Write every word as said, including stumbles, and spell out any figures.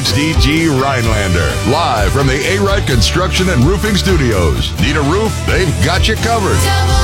H D G Rhinelander. Live from the A-Rite Construction and Roofing Studios. Need a roof? They've got you covered.